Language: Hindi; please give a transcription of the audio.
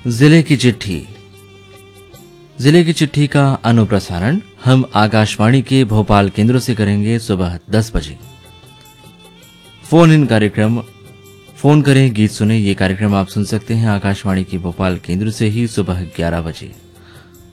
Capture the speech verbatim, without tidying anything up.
जिले की चिट्ठी। जिले की चिट्ठी का अनुप्रसारण हम आकाशवाणी के भोपाल केंद्र से करेंगे सुबह दस बजे। फोन इन कार्यक्रम फोन करें गीत सुने, ये कार्यक्रम आप सुन सकते हैं आकाशवाणी के भोपाल केंद्र से ही सुबह ग्यारह बजे।